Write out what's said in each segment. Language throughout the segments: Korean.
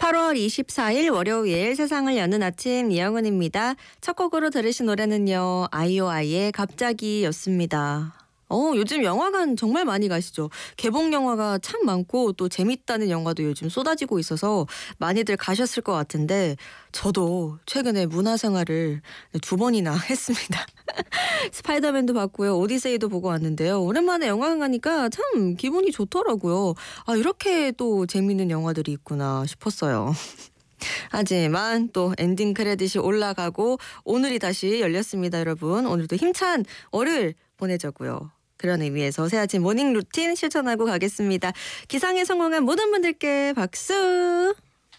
8월 24일 월요일 세상을 여는 아침 이영은입니다. 첫 곡으로 들으신 노래는요. 아이오아이의 갑자기였습니다. 요즘 영화관 정말 많이 가시죠. 개봉 영화가 참 많고 또 재밌다는 영화도 요즘 쏟아지고 있어서 많이들 가셨을 것 같은데 저도 최근에 문화생활을 2번이나 했습니다. 스파이더맨도 봤고요. 오디세이도 보고 왔는데요. 오랜만에 영화관 가니까 참 기분이 좋더라고요. 이렇게 또 재밌는 영화들이 있구나 싶었어요. 하지만 또 엔딩 크레딧이 올라가고 오늘이 다시 열렸습니다, 여러분. 오늘도 힘찬 월요일 보내자고요. 그런 의미에서 새아침 모닝 루틴 실천하고 가겠습니다. 기상에 성공한 모든 분들께 박수!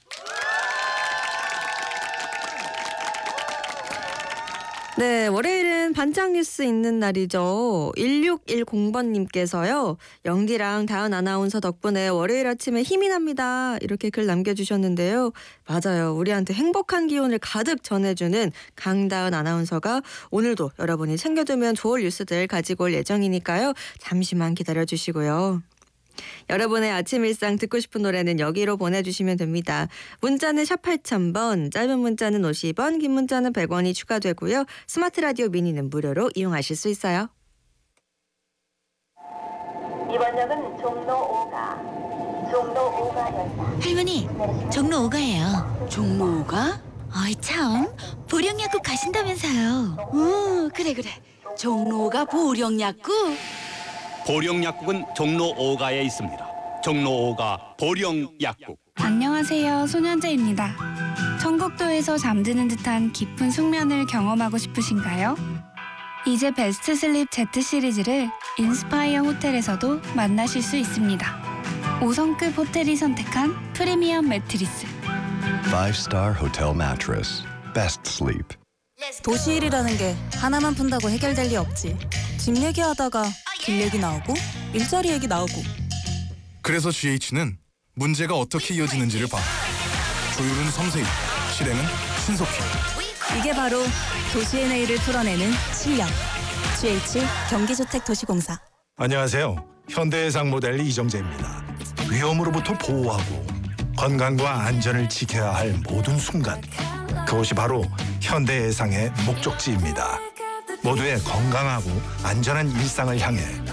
네, 월요일은 반짝 뉴스 있는 날이죠. 1610번님께서요. 영디랑 다은 아나운서 덕분에 월요일 아침에 힘이 납니다. 이렇게 글 남겨주셨는데요. 맞아요. 우리한테 행복한 기운을 가득 전해주는 강다은 아나운서가 오늘도 여러분이 챙겨두면 좋을 뉴스들 가지고 올 예정이니까요. 잠시만 기다려주시고요. 여러분의 아침 일상 듣고 싶은 노래는 여기로 보내주시면 됩니다. 문자는 샵 8000번, 짧은 문자는 50원, 긴 문자는 100원이 추가되고요. 스마트 라디오 미니는 무료로 이용하실 수 있어요. 이번 역은 종로 5가역이다. 할머니, 종로 5가예요. 종로 5가? 어이 참, 보령약국 가신다면서요. 그래. 종로 5가 보령약국? 보령약국은 종로 5가에 있습니다. 종로 5가 보령약국. 안녕하세요, 손현재입니다. 청국도에서 잠드는 듯한 깊은 숙면을 경험하고 싶으신가요? 이제 베스트 슬립 Z 시리즈를 인스파이어 호텔에서도 만나실 수 있습니다. 5성급 호텔이 선택한 프리미엄 매트리스. 5-star hotel mattress. Best sleep. 도시일이라는 게 하나만 푼다고 해결될 리 없지. 집 얘기하다가 길 얘기 나오고 일자리 얘기 나오고. 그래서 GH는 문제가 어떻게 이어지는지를 봐. 조율은 섬세히, 실행은 신속히. 이게 바로 도시의 내일을 풀어내는 실력. GH 경기주택도시공사. 안녕하세요. 현대해상 모델 이정재입니다. 위험으로부터 보호하고 건강과 안전을 지켜야 할 모든 순간. 그것이 바로 현대해상의 목적지입니다. 모두의 건강하고 안전한 일상을 향해